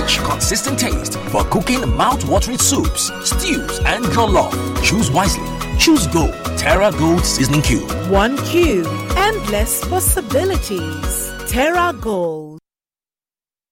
rich, consistent taste for cooking mouth-watering soups, stews, and jollof. Choose wisely. Choose Gold. Terra Gold Seasoning Cube. One cube. Endless possibilities. Terra Gold.